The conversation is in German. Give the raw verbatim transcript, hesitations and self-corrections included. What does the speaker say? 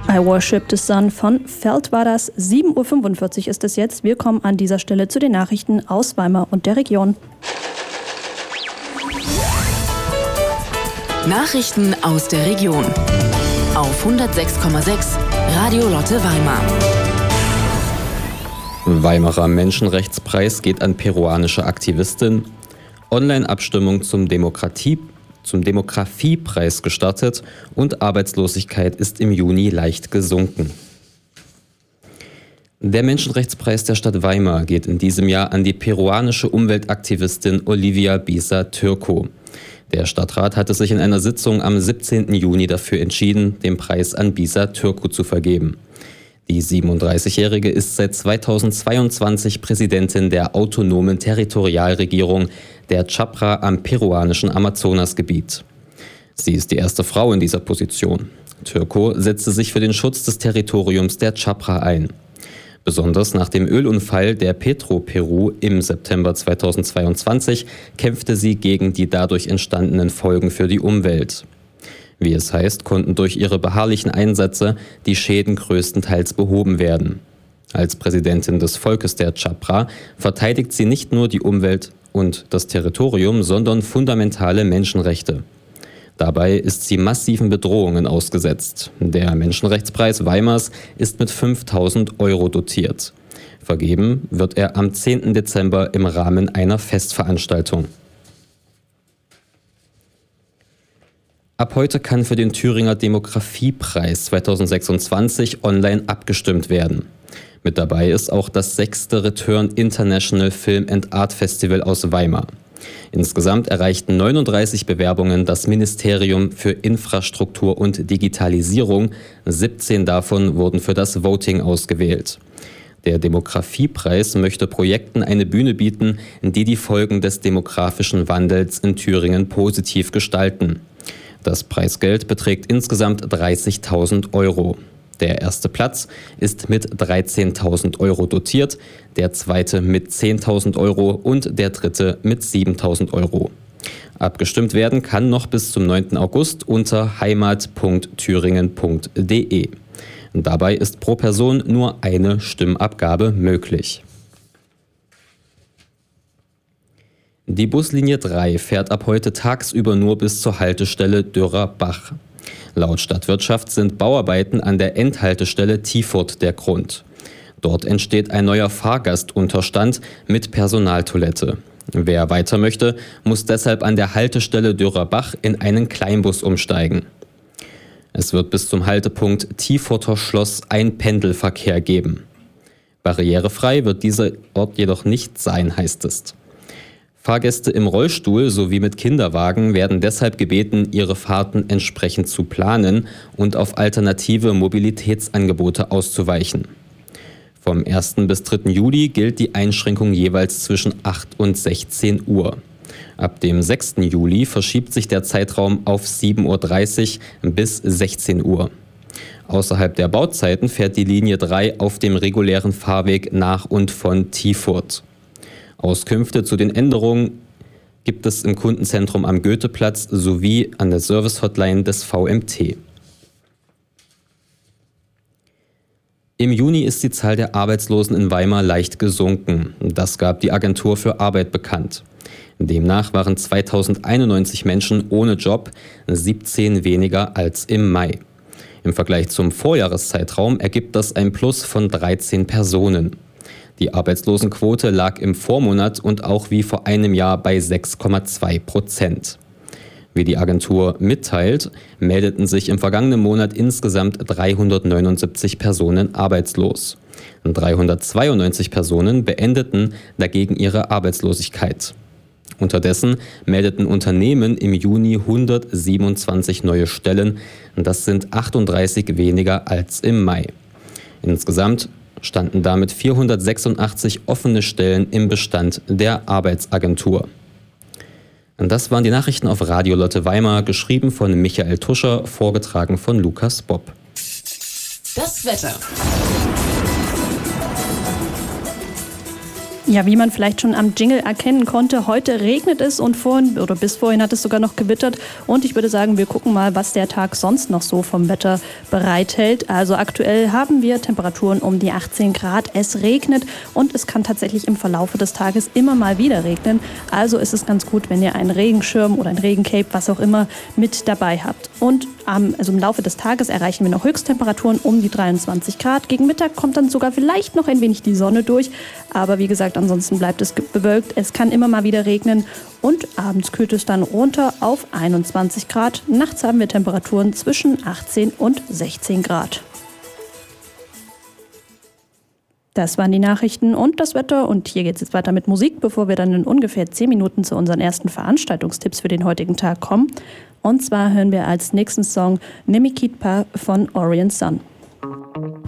I Worship the Sun von Felt war das. sieben Uhr fünfundvierzig ist es jetzt. Wir kommen an dieser Stelle zu den Nachrichten aus Weimar und der Region. Nachrichten aus der Region auf hundertsechs Komma sechs Radio Lotte Weimar. Weimarer Menschenrechtspreis geht an peruanische Aktivistin. Online-Abstimmung zum Demokratie, zum Demografiepreis gestartet und Arbeitslosigkeit ist im Juni leicht gesunken. Der Menschenrechtspreis der Stadt Weimar geht in diesem Jahr an die peruanische Umweltaktivistin Olivia Bisa Turco. Der Stadtrat hatte sich in einer Sitzung am siebzehnten Juni dafür entschieden, den Preis an Bisa Turco zu vergeben. Die siebenunddreißigjährige ist seit zweitausendzweiundzwanzig Präsidentin der autonomen Territorialregierung der Chapra am peruanischen Amazonasgebiet. Sie ist die erste Frau in dieser Position. Turco setzte sich für den Schutz des Territoriums der Chapra ein. Besonders nach dem Ölunfall der Petro-Peru im September zweitausendzweiundzwanzig kämpfte sie gegen die dadurch entstandenen Folgen für die Umwelt. Wie es heißt, konnten durch ihre beharrlichen Einsätze die Schäden größtenteils behoben werden. Als Präsidentin des Volkes der Chapra verteidigt sie nicht nur die Umwelt und das Territorium, sondern fundamentale Menschenrechte. Dabei ist sie massiven Bedrohungen ausgesetzt. Der Menschenrechtspreis Weimars ist mit fünftausend Euro dotiert. Vergeben wird er am zehnten Dezember im Rahmen einer Festveranstaltung. Ab heute kann für den Thüringer Demografiepreis zweitausendsechsundzwanzig online abgestimmt werden. Mit dabei ist auch das sechste Return International Film and Art Festival aus Weimar. Insgesamt erreichten neununddreißig Bewerbungen das Ministerium für Infrastruktur und Digitalisierung. siebzehn davon wurden für das Voting ausgewählt. Der Demografiepreis möchte Projekten eine Bühne bieten, die die Folgen des demografischen Wandels in Thüringen positiv gestalten. Das Preisgeld beträgt insgesamt dreißigtausend Euro. Der erste Platz ist mit dreizehntausend Euro dotiert, der zweite mit zehntausend Euro und der dritte mit siebentausend Euro. Abgestimmt werden kann noch bis zum neunten August unter heimat punkt thüringen punkt de. Dabei ist pro Person nur eine Stimmabgabe möglich. Die Buslinie drei fährt ab heute tagsüber nur bis zur Haltestelle Dürrer Bach. Laut Stadtwirtschaft sind Bauarbeiten an der Endhaltestelle Tiefurt der Grund. Dort entsteht ein neuer Fahrgastunterstand mit Personaltoilette. Wer weiter möchte, muss deshalb an der Haltestelle Dürrer Bach in einen Kleinbus umsteigen. Es wird bis zum Haltepunkt Tiefurter Schloss ein Pendelverkehr geben. Barrierefrei wird dieser Ort jedoch nicht sein, heißt es. Fahrgäste im Rollstuhl sowie mit Kinderwagen werden deshalb gebeten, ihre Fahrten entsprechend zu planen und auf alternative Mobilitätsangebote auszuweichen. Vom ersten bis dritten Juli gilt die Einschränkung jeweils zwischen acht und sechzehn Uhr. Ab dem sechsten Juli verschiebt sich der Zeitraum auf sieben Uhr dreißig bis sechzehn Uhr. Außerhalb der Bauzeiten fährt die Linie drei auf dem regulären Fahrweg nach und von Tiefurt. Auskünfte zu den Änderungen gibt es im Kundenzentrum am Goetheplatz sowie an der Service-Hotline des V M T. Im Juni ist die Zahl der Arbeitslosen in Weimar leicht gesunken. Das gab die Agentur für Arbeit bekannt. Demnach waren zweitausendeinundneunzig Menschen ohne Job, siebzehn weniger als im Mai. Im Vergleich zum Vorjahreszeitraum ergibt das ein Plus von dreizehn Personen. Die Arbeitslosenquote lag im Vormonat und auch wie vor einem Jahr bei sechs Komma zwei Prozent. Wie die Agentur mitteilt, meldeten sich im vergangenen Monat insgesamt dreihundertneunundsiebzig Personen arbeitslos. dreihundertzweiundneunzig Personen beendeten dagegen ihre Arbeitslosigkeit. Unterdessen meldeten Unternehmen im Juni hundertsiebenundzwanzig neue Stellen. Das sind achtunddreißig weniger als im Mai. Insgesamt standen damit vierhundertsechsundachtzig offene Stellen im Bestand der Arbeitsagentur. Und das waren die Nachrichten auf Radio Lotte Weimar, geschrieben von Michael Tuscher, vorgetragen von Lukas Bob. Das Wetter. Ja, wie man vielleicht schon am Jingle erkennen konnte, heute regnet es und vorhin oder bis vorhin hat es sogar noch gewittert. Und ich würde sagen, wir gucken mal, was der Tag sonst noch so vom Wetter bereithält. Also aktuell haben wir Temperaturen um die achtzehn Grad. Es regnet und es kann tatsächlich im Verlauf des Tages immer mal wieder regnen. Also ist es ganz gut, wenn ihr einen Regenschirm oder ein Regencape, was auch immer, mit dabei habt. Und am, also im Laufe des Tages erreichen wir noch Höchsttemperaturen um die dreiundzwanzig Grad. Gegen Mittag kommt dann sogar vielleicht noch ein wenig die Sonne durch. Aber wie gesagt, ansonsten bleibt es bewölkt. Es kann immer mal wieder regnen und abends kühlt es dann runter auf einundzwanzig Grad. Nachts haben wir Temperaturen zwischen achtzehn und sechzehn Grad. Das waren die Nachrichten und das Wetter und hier geht es jetzt weiter mit Musik, bevor wir dann in ungefähr zehn Minuten zu unseren ersten Veranstaltungstipps für den heutigen Tag kommen. Und zwar hören wir als nächsten Song Nimikitpa von Orient Sun.